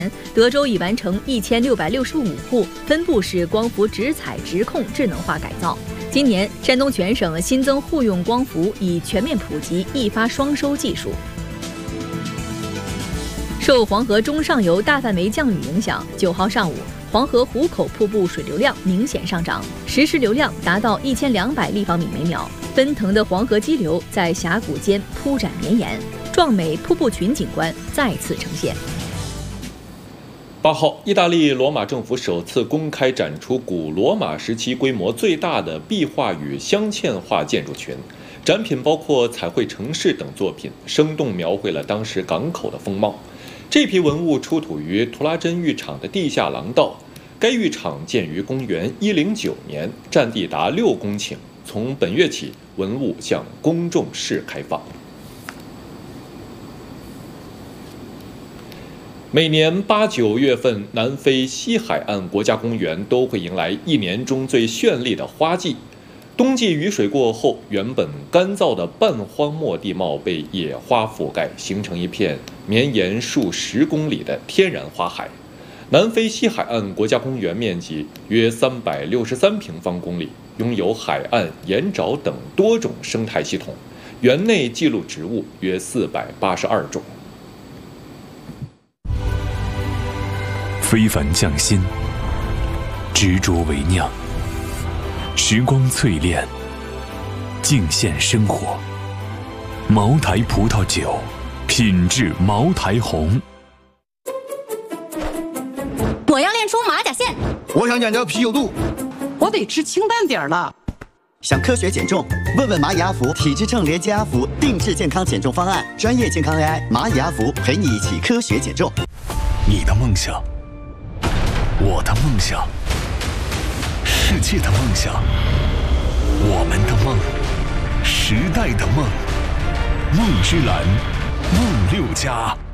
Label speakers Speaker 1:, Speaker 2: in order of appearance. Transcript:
Speaker 1: 德州已完成1665户分布式光伏直采直控智能化改造。今年，山东全省新增户用光伏，已全面普及一发双收技术。受黄河中上游大范围降雨影响，9号上午，黄河壶口瀑布水流量明显上涨，实时流量达到1200立方米每秒。奔腾的黄河激流在峡谷间铺展绵延，壮美瀑布群景观再次呈现。
Speaker 2: 8号，意大利罗马政府首次公开展出古罗马时期规模最大的壁画与镶嵌画建筑群，展品包括彩绘城市等作品，生动描绘了当时港口的风貌。这批文物出土于图拉真浴场的地下廊道，该浴场建于公元109年，占地达6公顷。从本月起，文物向公众示开放。每年8、9月份，南非西海岸国家公园都会迎来一年中最绚丽的花季。冬季雨水过后，原本干燥的半荒漠地貌被野花覆盖，形成一片绵延数10公里的天然花海。南非西海岸国家公园面积约363平方公里，拥有海岸、盐沼等多种生态系统，园内记录植物约482种。
Speaker 3: 非凡匠心，执着为酿，时光淬炼，敬献生活。茅台葡萄酒，品质茅台红。
Speaker 4: 我要练出马甲线，
Speaker 5: 我想减掉啤酒肚，
Speaker 6: 我得吃清淡点了。
Speaker 7: 想科学减重？问问蚂蚁阿福体脂秤连接阿福定制健康减重方案，专业健康 AI 蚂蚁阿福陪你一起科学减重。
Speaker 3: 你的梦想，我的梦想，世界的梦想，我们的梦，时代的梦，梦之蓝，梦6+。